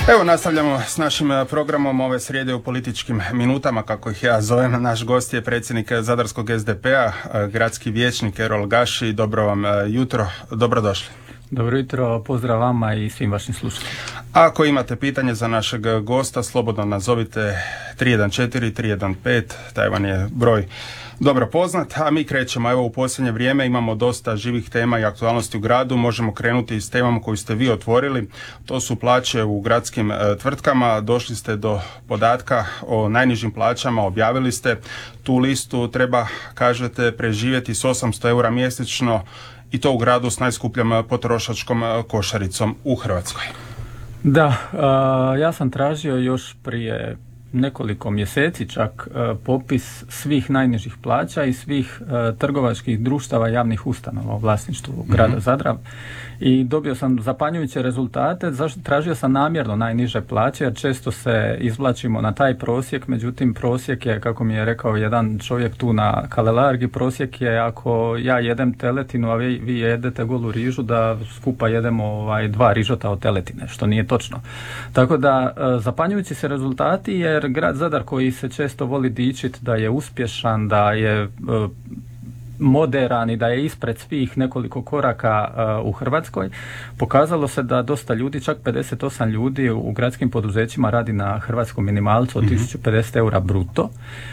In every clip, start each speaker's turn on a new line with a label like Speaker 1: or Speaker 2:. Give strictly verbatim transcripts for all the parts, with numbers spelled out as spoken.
Speaker 1: Evo nastavljamo s našim programom ove srijede u političkim minutama, kako ih ja zovem. Naš gost je predsjednik Zadarskog es de pe a, gradski vijećnik Erol Gaši. Dobro vam jutro, dobrodošli.
Speaker 2: Dobro jutro, pozdrav vama i svim vašim slušateljima.
Speaker 1: Ako imate pitanje za našeg gosta, slobodno nazovite tri jedan četiri tri jedan pet, taj vam je broj dobro poznat, a mi krećemo. Evo, u posljednje vrijeme imamo dosta živih tema i aktualnosti u gradu. Možemo krenuti s temom koju ste vi otvorili. To su plaće u gradskim e, tvrtkama. Došli ste do podatka o najnižim plaćama, objavili ste tu listu. Treba, kažete, preživjeti s osamsto eura mjesečno, i to u gradu s najskupljom potrošačkom košaricom u Hrvatskoj.
Speaker 2: Da, uh, ja sam tražio još prije nekoliko mjeseci čak uh, popis svih najnižih plaća i svih uh, trgovačkih društava javnih ustanova u vlasništvu mm-hmm. grada Zadra i dobio sam zapanjujuće rezultate. Zašto? Tražio sam namjerno najniže plaće jer često se izvlačimo na taj prosjek, međutim prosjek je, kako mi je rekao jedan čovjek tu na Kalelargi, prosjek je ako ja jedem teletinu, a vi, vi jedete golu rižu, da skupa jedemo ovaj, dva rižota od teletine, što nije točno. Tako da uh, zapanjujući se rezultati, jer grad Zadar, koji se često voli dičiti da je uspješan, da je uh, moderan i da je ispred svih nekoliko koraka uh, u Hrvatskoj, pokazalo se da dosta ljudi, čak pedeset osam ljudi u gradskim poduzećima radi na hrvatskom minimalcu od mm-hmm. tisuću pedeset eura bruto,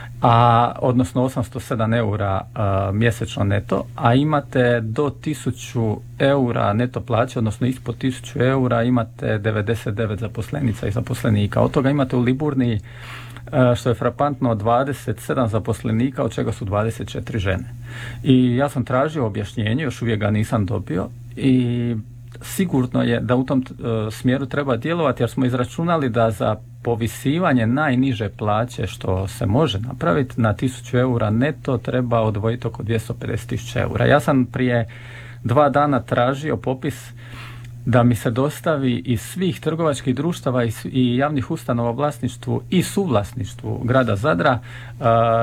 Speaker 2: a odnosno osamsto sedam eura uh, mjesečno neto, a imate do tisuću eura neto plaće, odnosno ispod tisuću eura imate devedeset devet zaposlenica i zaposlenika. Od toga imate u Liburniji, uh, što je frapantno, dvadeset sedam zaposlenika, od čega su dvadeset četiri žene. I ja sam tražio objašnjenje, još uvijek ga nisam dobio, i sigurno je da u tom uh, smjeru treba djelovati, jer smo izračunali da za povisivanje najniže plaće što se može napraviti na tisuću eura neto treba odvojiti oko dvjesto pedeset tisuća eura. Ja sam prije dva dana tražio popis da mi se dostavi iz svih trgovačkih društava i, i javnih ustanova u vlasništvu i suvlasništvu grada Zadra uh,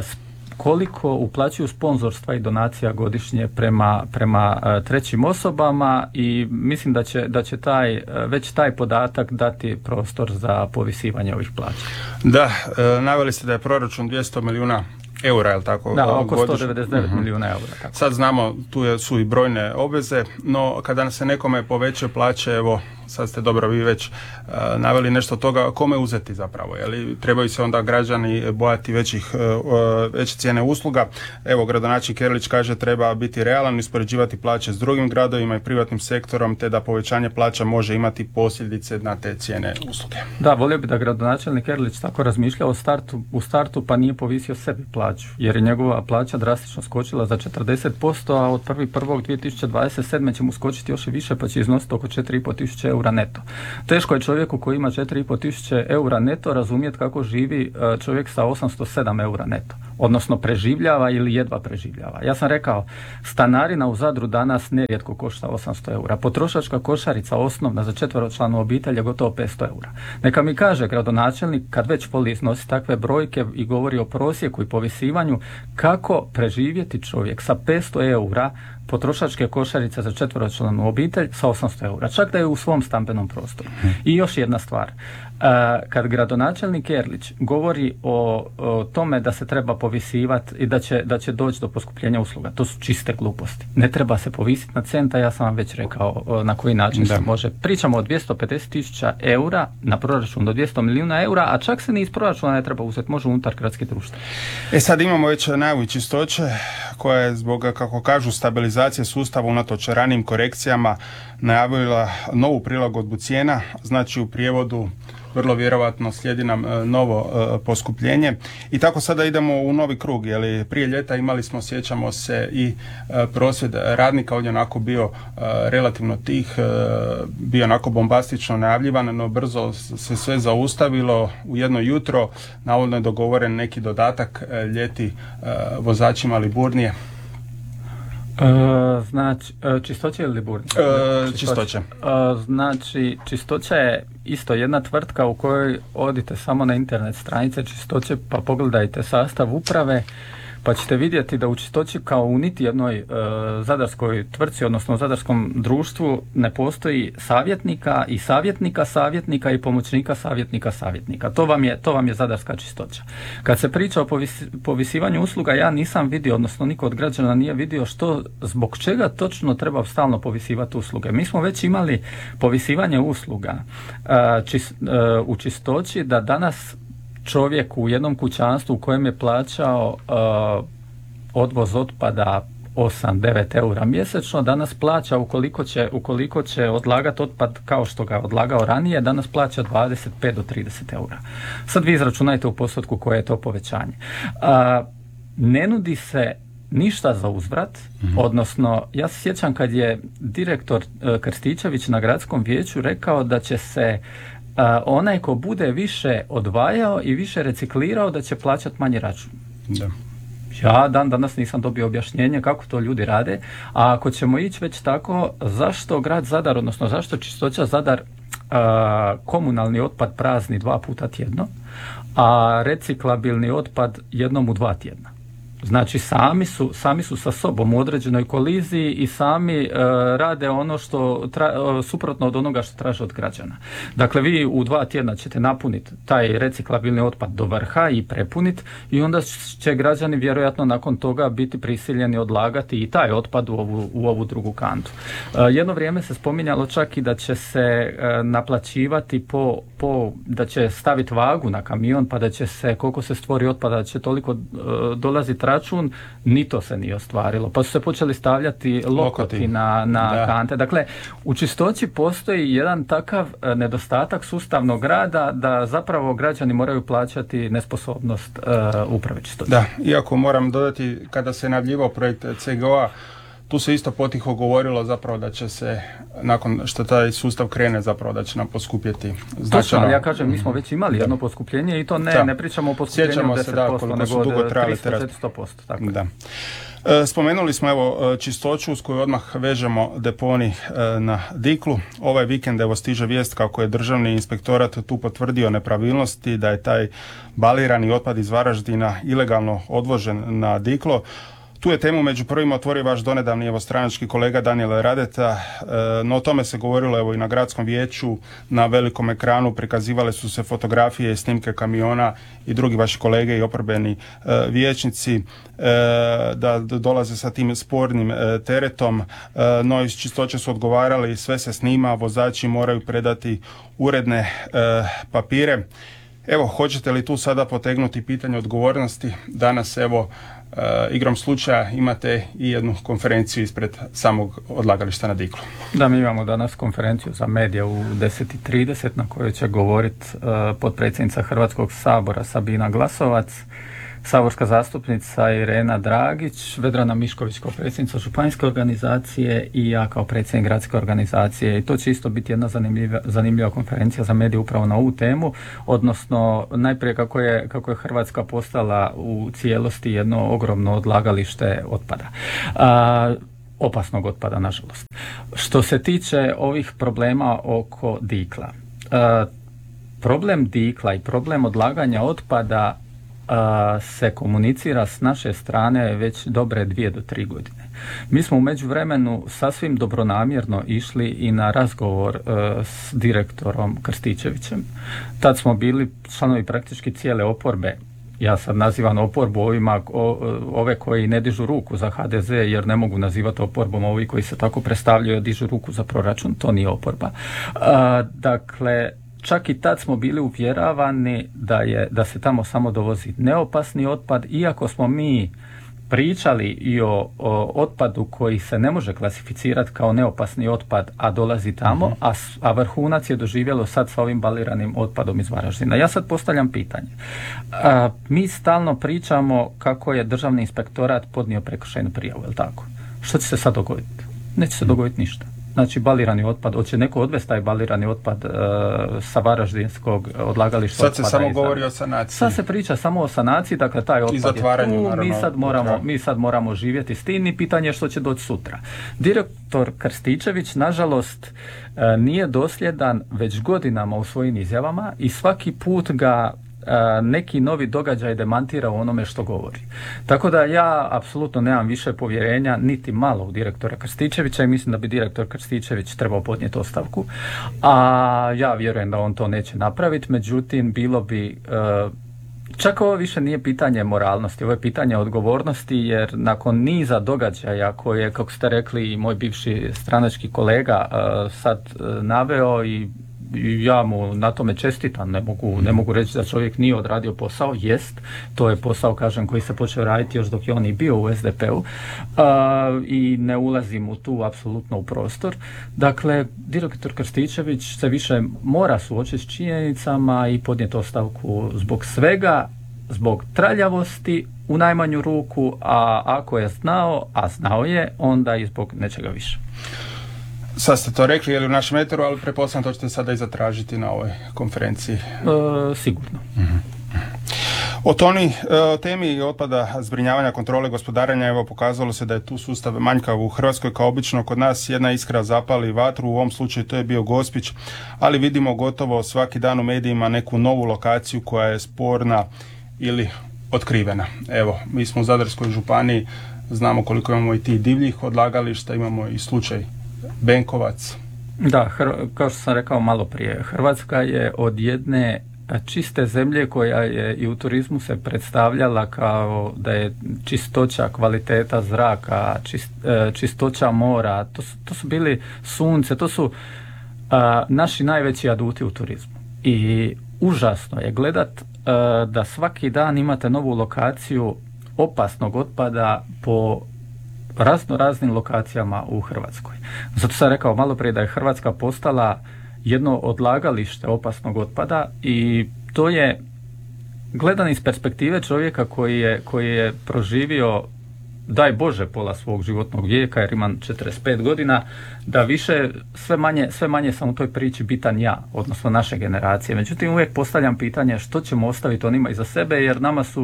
Speaker 2: koliko uplaćuju sponzorstva i donacija godišnje prema, prema uh, trećim osobama, i mislim da će, da će taj, uh, već taj podatak dati prostor za povisivanje ovih plaća.
Speaker 1: Da, uh, naveli ste da je proračun dvjesto milijuna eura, je li tako?
Speaker 2: Da, oko sto devedeset devet uh-huh. milijuna eura. Tako.
Speaker 1: Sad znamo, tu su i brojne obveze, no kada se nekome povećaju plaće, evo, sad ste dobro vi već uh, naveli nešto toga, kome uzeti zapravo? Je li trebaju se onda građani bojati većih, uh, veće cijene usluga? Evo, gradonačelnik Erlić kaže treba biti realan, uspoređivati plaće s drugim gradovima i privatnim sektorom, te da povećanje plaća može imati posljedice na te cijene usluge.
Speaker 2: Da, volio bi da gradonačelnik Erlić tako razmišljao u startu, u startu pa nije povisio sebi plaću, jer je njegova plaća drastično skočila za četrdeset posto, a od prvog prvog dvije tisuće dvadeset sedme će mu skočiti još i više, pa će iznositi oko četiri i pol tisuće eura neto. Teško je čovjeku koji ima četiri i pol tisuće eura neto razumjeti kako živi čovjek sa osamsto sedam eura neto, odnosno preživljava ili jedva preživljava. Ja sam rekao, stanarina u Zadru danas nerijetko košta osamsto eura. Potrošačka košarica osnovna za četveročlanu obitelj je gotovo petsto eura. Neka mi kaže gradonačelnik, kad već voli iznositi takve brojke i govori o prosjeku i povisivanju, kako preživjeti čovjek sa petsto eura potrošačke košarice za četveročlanu obitelj sa osamsto eura, čak da je u svom stambenom prostoru. I još jedna stvar, kad gradonačelnik Erlić govori o, o tome da se treba povisivati i da će, da će doći do poskupljenja usluga, to su čiste gluposti. Ne treba se povisiti na centa, ja sam vam već rekao na koji način da se može. Pričamo o dvjesto pedeset tisuća eura na proračun do dvjesto milijuna eura, a čak se ni iz proračuna ne treba uzeti, može unutar gradskih društva.
Speaker 1: E sad imamo već najavu Čistoće, koja je zbog, kako kažu, stabilizacije sustava unatoč ranijim korekcijama najavila novu prilagodbu cijena, znači u prijevodu vrlo vjerojatno slijedi nam novo uh, poskupljenje, i tako sada idemo u novi krug. Jeli, prije ljeta imali smo, sjećamo se, i uh, prosvjed radnika, ovdje onako bio uh, relativno tih, uh, bio onako bombastično najavljivan, no brzo se sve zaustavilo. U jedno jutro navodno je dogovoren neki dodatak uh, ljeti uh, vozačima Liburnije.
Speaker 2: Uh, znači, uh, Čistoća ili Liburnije?
Speaker 1: Uh, čistoća.
Speaker 2: Uh, znači, Čistoća je isto jedna tvrtka u kojoj odite samo na internet stranice Čistoće pa pogledajte sastav uprave, pa ćete vidjeti da u Čistoći kao u niti jednoj e, zadarskoj tvrtci, odnosno u zadarskom društvu ne postoji savjetnika i savjetnika savjetnika i pomoćnika savjetnika savjetnika. To vam je, to vam je zadarska Čistoća. Kad se priča o povisi, povisivanju usluga, ja nisam vidio, odnosno niko od građana nije vidio što, zbog čega točno treba stalno povisivati usluge. Mi smo već imali povisivanje usluga e, čist, e, u Čistoći, da danas čovjek u jednom kućanstvu u kojem je plaćao uh, odvoz otpada osam do devet eura mjesečno, danas plaća, ukoliko će, ukoliko će odlagati otpad kao što ga je odlagao ranije, danas plaća dvadeset pet do trideset eura. Sad vi izračunajte u postotku koje je to povećanje. Uh, ne nudi se ništa za uzvrat, mm-hmm. odnosno ja se sjećam kad je direktor uh, Krstičević na gradskom vijeću rekao da će se Uh, onaj ko bude više odvajao i više reciklirao da će plaćati manji račun.
Speaker 1: Da.
Speaker 2: Ja dan danas nisam dobio objašnjenje kako to ljudi rade, a ako ćemo ići već tako, zašto grad Zadar, odnosno zašto Čistoća Zadar uh, komunalni otpad prazni dva puta tjedno, a reciklabilni otpad jednom u dva tjedna? Znači sami su, sami su sa sobom u određenoj koliziji i sami e, rade ono što tra, suprotno od onoga što traže od građana. Dakle, vi u dva tjedna ćete napuniti taj reciklabilni otpad do vrha i prepuniti i onda će građani vjerojatno nakon toga biti prisiljeni odlagati i taj otpad u ovu, u ovu drugu kantu. E, jedno vrijeme se spominjalo čak i da će se e, naplaćivati po, po, da će staviti vagu na kamion pa da će se, koliko se stvori otpada, da će toliko e, dolaziti račun, ni to se nije ostvarilo. Pa su se počeli stavljati lokoti, lokoti. na, na kante. Dakle, u Čistoći postoji jedan takav nedostatak sustavnog rada da zapravo građani moraju plaćati nesposobnost uh, uprave Čistoće.
Speaker 1: Da, iako moram dodati, kada se najavljivao projekt C G O-a, tu se isto potiho govorilo zapravo da će se, nakon što taj sustav krene, zapravo da će nam poskupjeti značajno.
Speaker 2: Točno, ja kažem, mi smo već imali da. jedno poskupljenje i to ne, da. ne pričamo o poskupljenju deset posto, da, nego od tristo do četiristo posto. Tako.
Speaker 1: Da. E, spomenuli smo evo Čistoću s koju odmah vežemo deponi e, na Diklu. Ovaj vikend evo stiže vijest kako je Državni inspektorat tu potvrdio nepravilnosti, da je taj balirani otpad iz Varaždina ilegalno odvožen na Diklo. Tu je temu među prvima otvorio vaš donedavni evo stranački kolega Danijel Radeta, e, no o tome se govorilo evo i na gradskom vijeću, na velikom ekranu prikazivale su se fotografije i snimke kamiona i drugi vaši kolege i oporbeni e, vijećnici e, da, da dolaze sa tim spornim e, teretom, e, no iz Čistoće su odgovarali, sve se snima, vozači moraju predati uredne e, papire. Evo, hoćete li tu sada potegnuti pitanje odgovornosti? Danas evo Uh, igrom slučaja imate i jednu konferenciju ispred samog odlagališta na Diklu.
Speaker 2: Da, mi imamo danas konferenciju za medije u deset i trideset na kojoj će govoriti uh, potpredsjednica Hrvatskog sabora Sabina Glasovac, saborska zastupnica Irena Dragić, Vedrana Mišković kao predsjednica županijske organizacije i ja kao predsjednik gradske organizacije. I to će isto biti jedna zanimljiva, zanimljiva konferencija za medije upravo na ovu temu, odnosno najprije kako je, kako je Hrvatska postala u cijelosti jedno ogromno odlagalište otpada. A, opasnog otpada, nažalost. Što se tiče ovih problema oko Dikla, a, problem Dikla i problem odlaganja otpada se komunicira s naše strane već dobre dvije do tri godine. Mi smo u međuvremenu sasvim dobronamjerno išli i na razgovor uh, s direktorom Krstičevićem. Tad smo bili članovi praktički cijele oporbe. Ja sad nazivam oporbu ovima, o, ove koji ne dižu ruku za H D Z, jer ne mogu nazivati oporbom ovi koji se tako predstavljaju, dižu ruku za proračun. To nije oporba. Uh, dakle, čak i tad smo bili uvjeravani da, je, da se tamo samo dovozi neopasni otpad, iako smo mi pričali i o, o otpadu koji se ne može klasificirati kao neopasni otpad, a dolazi tamo, mm-hmm. a, a vrhunac je doživjelo sad sa ovim baliranim otpadom iz Varaždina. Ja sad postavljam pitanje. A, mi stalno pričamo kako je Državni inspektorat podnio prekršajnu prijavu, je li tako? Što će se sad dogoditi? Neće se dogoditi ništa. Znači balirani otpad, hoće neko odvesti taj balirani otpad uh, sa varaždinskog odlagališta
Speaker 1: sad
Speaker 2: otpada.
Speaker 1: Sad se samo govori o sanaciji.
Speaker 2: Sad se priča samo o sanaciji, dakle taj otpad je tu, naravno, mi, sad moramo, mi sad moramo živjeti s tim i pitanje je što će doći sutra. Direktor Krstičević, nažalost, uh, nije dosljedan već godinama u svojim izjavama i svaki put ga neki novi događaj demantira u onome što govori. Tako da ja apsolutno nemam više povjerenja niti malo u direktora Krstičevića i mislim da bi direktor Krstičević trebao podnijeti ostavku. A ja vjerujem da on to neće napraviti, međutim bilo bi... Čak ovo više nije pitanje moralnosti, ovo je pitanje odgovornosti, jer nakon niza događaja koje, kako ste rekli, i moj bivši stranački kolega sad naveo i ja mu na tome čestitam, ne mogu, ne mogu reći da čovjek nije odradio posao, jest, to je posao, kažem, koji se počeo raditi još dok je on i bio u es de pe u uh, i ne ulazim u tu apsolutno u prostor. Dakle, direktor Krstičević se više mora suočiti s činjenicama i podnijeti ostavku zbog svega, zbog traljavosti u najmanju ruku, a ako je znao, a znao je, onda i zbog nečega više.
Speaker 1: Sad ste to rekli, je li u našem eteru, ali pretpostavljam to ćete sada i zatražiti na ovoj konferenciji.
Speaker 2: E, sigurno.
Speaker 1: Mm-hmm. O toni, o temi otpada, zbrinjavanja, kontrole, gospodarenja, evo pokazalo se da je tu sustav manjkav u Hrvatskoj, kao obično kod nas jedna iskra zapali vatru, u ovom slučaju to je bio Gospić, ali vidimo gotovo svaki dan u medijima neku novu lokaciju koja je sporna ili otkrivena. Evo, mi smo u Zadarskoj županiji, znamo koliko imamo i tih divljih odlagališta, imamo i slučaj Benkovac.
Speaker 2: Da, Hr- kao što sam rekao malo prije, Hrvatska je od jedne čiste zemlje koja je i u turizmu se predstavljala kao da je čistoća, kvaliteta zraka, čist, čistoća mora, to su, to su bili sunce, to su a, naši najveći aduti u turizmu. I užasno je gledat a, da svaki dan imate novu lokaciju opasnog otpada po razno raznim lokacijama u Hrvatskoj. Zato sam rekao malo prije da je Hrvatska postala jedno odlagalište opasnog otpada i to je gledan iz perspektive čovjeka koji je, koji je proživio, daj Bože, pola svog životnog vijeka, jer imam četrdeset pet godina, da više, sve manje, sve manje sam u toj priči bitan ja, odnosno naše generacije. Međutim, uvijek postavljam pitanje što ćemo ostaviti onima iza sebe, jer nama su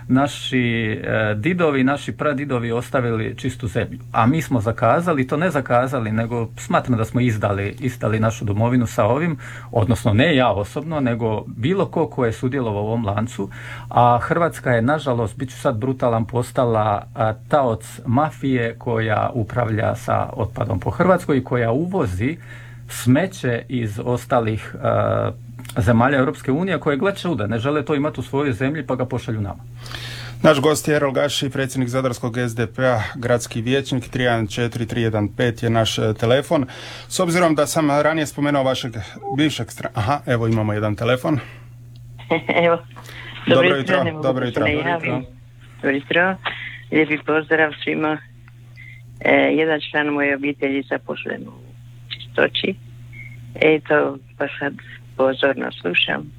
Speaker 2: naši e, didovi, naši pradidovi ostavili čistu zemlju. A mi smo zakazali, to ne zakazali, nego smatram da smo izdali, izdali našu domovinu sa ovim, odnosno ne ja osobno, nego bilo ko ko je sudjelovao u ovom lancu, a Hrvatska je, nažalost, bit ću sad brutalan, postala a, taoc mafije koja upravlja sa otpadom po Hrvatskoj i koja uvozi smeće iz ostalih uh, zemalja Europske unije koje, gle čuda, ne žele to imati u svojoj zemlji pa ga pošalju nama.
Speaker 1: Naš gost je Erol Gaši, predsjednik Zadarskog es de pe a, gradski vijećnik. Tri jedan četiri tri jedan pet je naš telefon. S obzirom da sam ranije spomenuo vašeg bivšeg stra... Aha, evo imamo jedan telefon.
Speaker 3: Evo.
Speaker 1: Dobro jutro. Dobro jutro.
Speaker 3: Dobro jutro. Lijepi pozdrav svima. E, jedan član moje obitelji zaposlen u čistoći. Eto, pa sad pozorno slušam.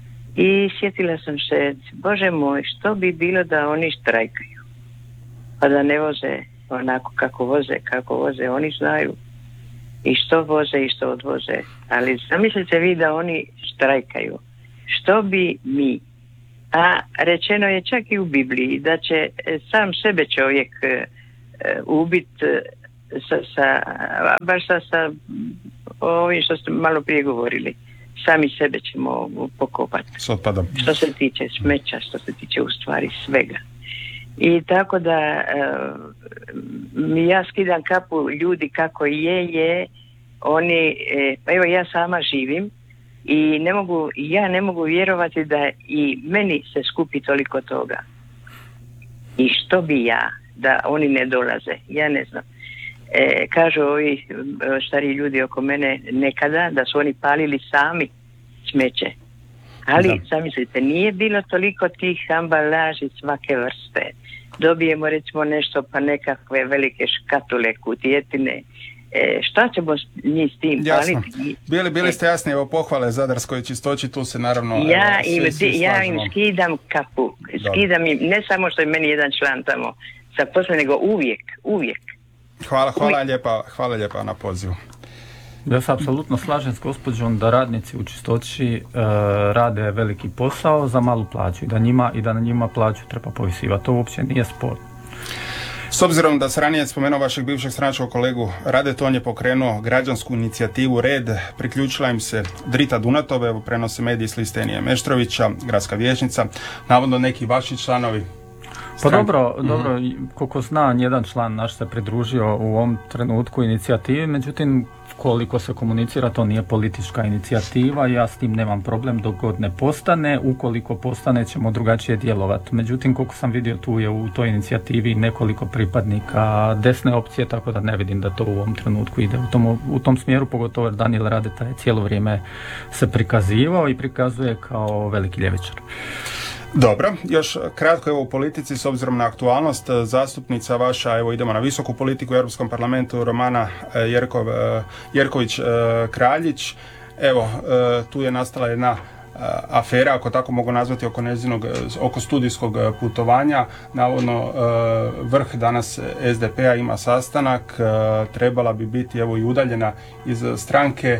Speaker 3: I sjetila sam se, Bože moj, što bi bilo da oni štrajkaju? Pa da ne voze onako kako voze, kako voze, oni znaju i što voze i što odvoze. Ali zamislite vi da oni štrajkaju. Što bi mi? A rečeno je čak i u Bibliji da će sam sebe čovjek uh, ubit uh, sa, sa, baš sa, sa ovim što ste malo prije govorili. Sami sebe ćemo pokopati.
Speaker 1: S otpadom.
Speaker 3: Što se tiče smeća, što se tiče u stvari svega. I tako da uh, ja skidam kapu ljudi kako je, je, oni, pa evo ja sama živim i ne mogu, ja ne mogu vjerovati da i meni se skupi toliko toga. I što bi ja, da oni ne dolaze, ja ne znam. E, kažu ovi stari ljudi oko mene nekada da su oni palili sami smeće. Ali, da. Zamislite, nije bilo toliko tih ambalaži svake vrste. Dobijemo recimo nešto pa nekakve velike škatule, kutijetine. E, šta ćemo njih s tim paliti?
Speaker 1: Bili, bili ste jasni, evo pohvale Zadarskoj čistoći, tu se naravno...
Speaker 3: Ja,
Speaker 1: evo,
Speaker 3: im,
Speaker 1: svi, svi
Speaker 3: ja im skidam kapu. Skidam im, ne samo što je meni jedan član tamo zaposlen, nego uvijek, uvijek.
Speaker 1: Hvala, hvala lijepa, hvala lijepa na pozivu.
Speaker 2: Ja se apsolutno slažem s gospođom da radnici u čistoći e, rade veliki posao za malu plaću i da njima i da na njima plaću treba povisivati. To uopće nije sporno.
Speaker 1: S obzirom da se ranije spomenuo vašeg bivšeg stranačkog kolegu Radetu, on je pokrenuo građansku inicijativu Red, priključila im se Drita Dunatove, evo prenose mediji s liste Enije Meštrovića, gradska vijećnica, navodno neki vaši članovi.
Speaker 2: Pa dobro, dobro, koliko znam, jedan član naš se pridružio u ovom trenutku inicijativi, međutim, koliko se komunicira, to nije politička inicijativa, ja s tim nemam problem dok god ne postane, ukoliko postane ćemo drugačije djelovati. Međutim, koliko sam vidio, tu je u toj inicijativi nekoliko pripadnika desne opcije, tako da ne vidim da to u ovom trenutku ide u tom, u tom smjeru, pogotovo jer Danijel Radeta je cijelo vrijeme se prikazivao i prikazuje kao veliki ljevičar.
Speaker 1: Dobro, još kratko evo u politici s obzirom na aktualnost, zastupnica vaša, evo idemo na visoku politiku u Europskom parlamentu, Romana Jerkov, Jerković Kraljić, evo tu je nastala jedna afera, ako tako mogu nazvati, oko njezinog, oko studijskog putovanja. Navodno vrh danas S D P-a ima sastanak, trebala bi biti evo i udaljena iz stranke,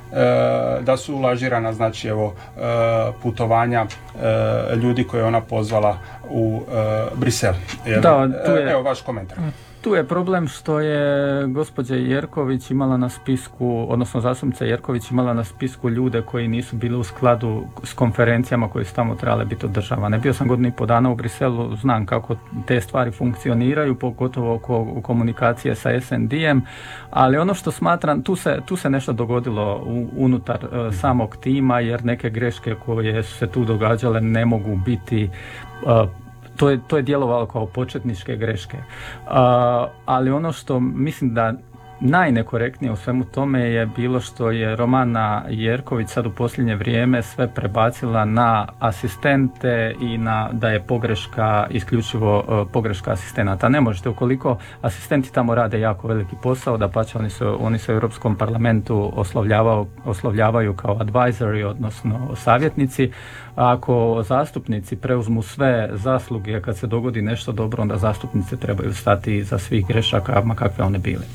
Speaker 1: da su lažirana, znači evo putovanja ljudi koje je ona pozvala u Brisel.
Speaker 2: Da, tu je,
Speaker 1: evo vaš komentar.
Speaker 2: Tu je problem što je gospođa Jerković imala na spisku, odnosno zastupnica Jerković imala na spisku ljude koji nisu bili u skladu s konferencijama koje su tamo trebale biti održavane. Bio sam godinu i pol dana u Briselu, znam kako te stvari funkcioniraju, pogotovo oko komunikacije sa S N D-em, ali ono što smatram, tu se, tu se nešto dogodilo u, unutar uh, samog tima, jer neke greške koje su se tu događale ne mogu biti uh, To je, to je djelovalo kao početničke greške. Uh, ali ono što mislim da najnekorektnije u svemu tome je bilo što je Romana Jerković sad u posljednje vrijeme sve prebacila na asistente i na da je pogreška isključivo uh, pogreška asistenata. Ne možete, ukoliko asistenti tamo rade jako veliki posao, da pače oni su, oni su u Europskom parlamentu oslovljavaju, oslovljavaju kao advisory, odnosno savjetnici. Ako zastupnici preuzmu sve zasluge kad se dogodi nešto dobro, onda zastupnice trebaju stati iza svih grešaka, ma kakve one bile.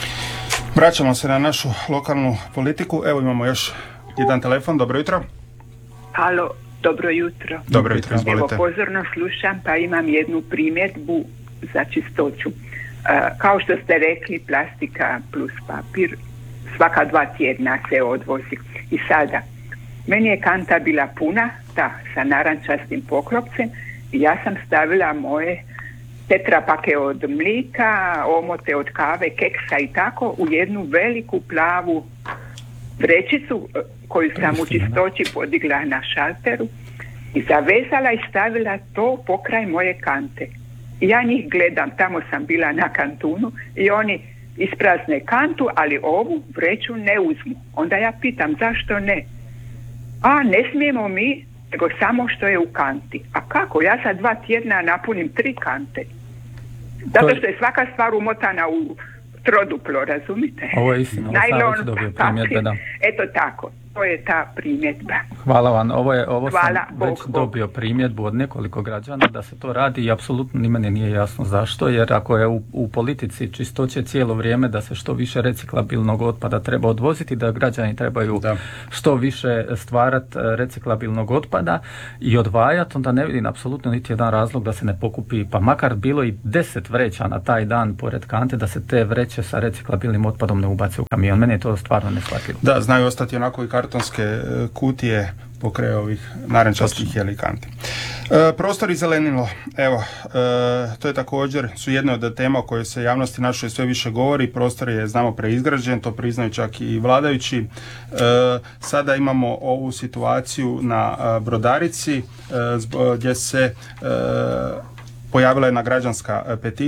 Speaker 1: Vraćamo se na našu lokalnu politiku. Evo imamo još jedan telefon. Dobro jutro.
Speaker 4: Halo, dobro jutro.
Speaker 1: Dobro jutro, izvolite.
Speaker 4: Evo, pozorno slušam, pa imam jednu primjedbu za čistoću. Uh, kao što ste rekli, plastika plus papir svaka dva tjedna se odvozi. I sada, meni je kanta bila puna, ta sa narančastim poklopcem, i ja sam stavila moje tetrapake od mlika, omote od kave, keksa i tako u jednu veliku plavu vrećicu koju sam u čistoći podigla na šalteru i zavezala i stavila to pokraj moje kante. I ja njih gledam, tamo sam bila na kantunu i oni isprazne kantu, ali ovu vreću ne uzmu. Onda ja pitam zašto ne? A ne smijemo mi, nego samo što je u kanti. A kako? Ja za dva tjedna napunim tri kante. Zato što je svaka stvar umotana u troduplo, razumite?
Speaker 2: Ovo je istina, ovo sam već dobio primjedbe, da.
Speaker 4: Eto tako, to je ta primjedba.
Speaker 2: Hvala vam, ovo, je, ovo
Speaker 4: Hvala,
Speaker 2: sam
Speaker 4: Bog,
Speaker 2: već
Speaker 4: Bog.
Speaker 2: dobio primjedbu od nekoliko građana da se to radi i apsolutno ni meni nije jasno zašto, jer ako je u, u politici čistoće cijelo vrijeme da se što više reciklabilnog otpada treba odvoziti, da građani trebaju da. što više stvarati reciklabilnog otpada i odvajati, onda ne vidim apsolutno niti jedan razlog da se ne pokupi, pa makar bilo i deset vreća na taj dan pored kante, da se te vreće sa reciklabilnim otpadom ne ubace u kamion. Meni je to stvarno neshvatljivo.
Speaker 1: Da, znaju ostati onako i kartonske kutije pokraj ovih narančastih jeli kanti. E, prostor i zelenilo, evo, e, to je također su jedne od tema o kojoj se javnosti našoj sve više govori. Prostor je, znamo, preizgrađen, to priznaju čak i vladajući. E, sada imamo ovu situaciju na Brodarici, e, gdje se e, pojavila jedna građanska peticija